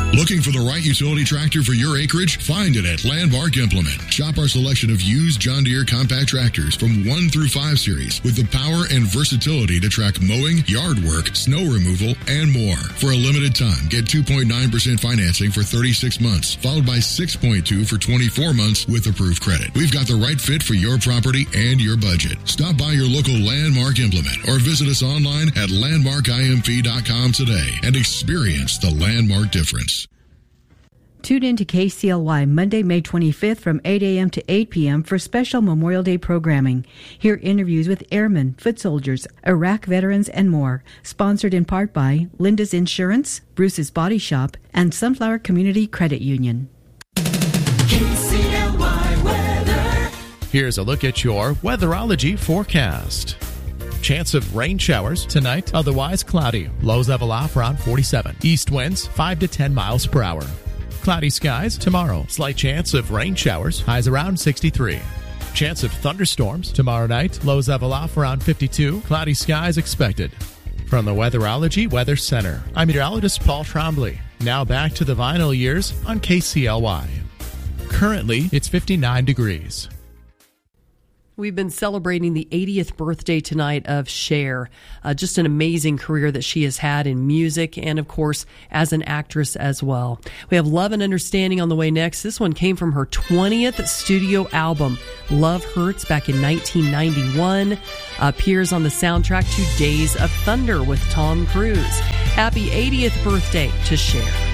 Looking for the right utility tractor for your acreage? Find it at Landmark Implement. Shop our selection of used John Deere compact tractors from 1 through 5 series with the power and versatility to track mowing, yard work, snow removal, and more. For a limited time, get 2.9% financing for 36 months, followed by 6.2 for 24 months with approved credit. We've got the right fit for your property and your budget. Stop by your local Landmark Implement or visit us online at landmarkimp.com today and experience the Landmark difference. Tune in to KCLY Monday, May 25th from 8 a.m. to 8 p.m. for special Memorial Day programming. Hear interviews with airmen, foot soldiers, Iraq veterans, and more. Sponsored in part by Linda's Insurance, Bruce's Body Shop, and Sunflower Community Credit Union. KCLY weather. Here's a look at your weatherology forecast. Chance of rain showers tonight, otherwise cloudy. Lows level off around 47. East winds 5 to 10 miles per hour. Cloudy skies tomorrow. Slight chance of rain showers. Highs around 63. Chance of thunderstorms tomorrow night. Lows level off around 52. Cloudy skies expected. From the Weatherology Weather Center, I'm meteorologist Paul Trombley. Now back to the vinyl years on KCLY. Currently, it's 59 degrees. We've been celebrating the 80th birthday tonight of Cher. Just an amazing career that she has had in music and, of course, as an actress as well. We have Love and Understanding on the way next. This one came from her 20th studio album, Love Hurts, back in 1991. Appears on the soundtrack to Days of Thunder with Tom Cruise. Happy 80th birthday to Cher.